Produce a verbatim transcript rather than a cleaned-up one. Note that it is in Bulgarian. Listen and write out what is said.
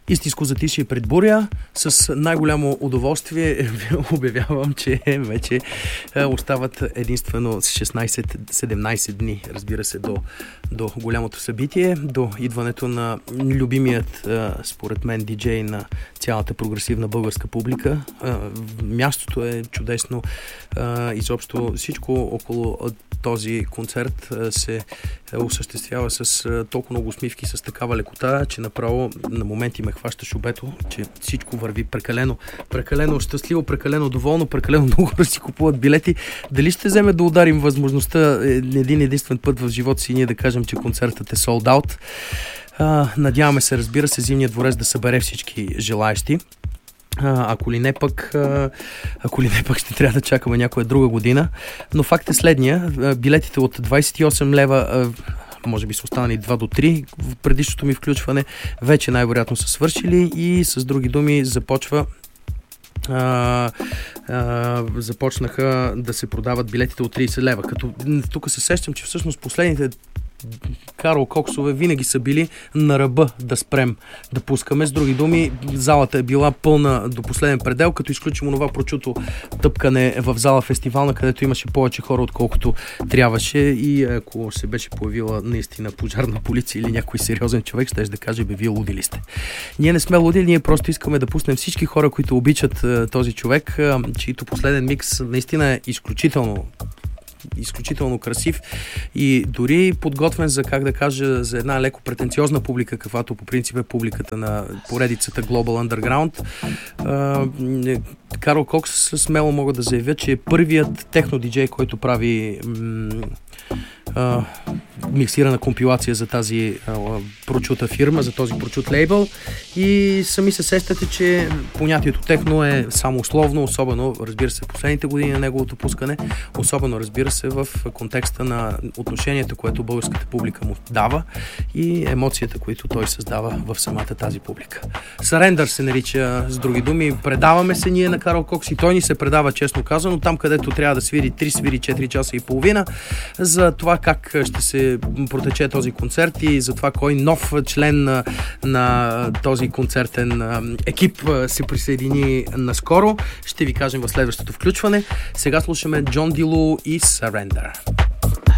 истинско затишие пред буря. С най-голямо удоволствие обявявам, че вече остават единствено шестнайсет-седемнайсет дни, разбира се, до, до голямото събитие, до идването на любимият, според мен, диджей на цялата прогресивна българска публика. Мястото е чудесно. Изобщо всичко около този концерт се осъществява с толкова много усмивки, с такава лекота, че направо на моменти ме хваща шубето, че всичко върви прекалено, прекалено щастливо, прекалено доволно, прекалено много хора си купуват билети. Дали ще вземе да ударим възможността един единствен път в живота си ние да кажем, че концертът е sold out? А, надяваме се, разбира се, Зимният дворец да събере всички желаещи. А, ако ли не пък, а, ако ли не пък ще трябва да чакаме някоя друга година. Но факт е следния. Билетите от двайсет и осем лева, а, може би са останали два до три в предишното ми включване, вече най-вероятно са свършили и с други думи започва А, а, започнаха да се продават билетите от трийсет лева. Като тук се сещам, че всъщност последните Карл Коксове винаги са били на ръба да спрем да пускаме. С други думи, залата е била пълна до последен предел, като изключим онова прочуто тъпкане в зала фестивална, където имаше повече хора, отколкото трябваше, и ако се беше появила наистина пожарна полиция или някой сериозен човек, ще да каже: бе, вие луди ли сте? Ние не сме луди, ние просто искаме да пуснем всички хора, които обичат този човек, чието последен микс наистина е изключително изключително красив и дори подготвен за, как да кажа, за една леко претенциозна публика, каквато по принцип е публиката на поредицата Global Underground. Карл Кокс смело мога да заявя, че е първият техно-диджей, който прави м- Uh, миксирана компилация за тази uh, прочута фирма, за този прочут лейбъл, и сами се сещате, че понятието техно е само условно, особено, разбира се, в последните години на неговото пускане, особено, разбира се, в контекста на отношенията, което българската публика му дава и емоцията, които той създава в самата тази публика. Surrender се нарича, с други думи. Предаваме се ние на Карл Кокс и той ни се предава, честно казано, там, където трябва да свири три, свири четири часа и половина, за това как ще се протече този концерт и за това кой нов член на, на този концертен екип се присъедини наскоро. Ще ви кажем в следващото включване. Сега слушаме Джон Дилу и Surrender.